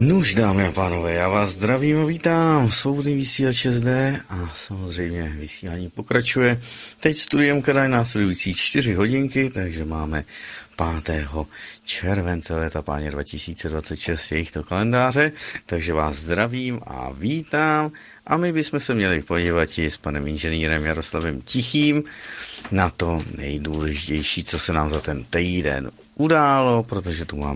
Nuž, dámy a pánové, já vás zdravím a vítám. Svobodný vysílač ČSD a samozřejmě vysílání pokračuje. Teď studiem Kadaj následující 4 hodinky, takže máme 5. července leta páně 2026 jejich kalendáře, takže vás zdravím a vítám. A my bychom se měli podívat i s panem inženýrem Jaroslavem Tichým na to nejdůležitější, co se nám za ten týden událo, protože tu máme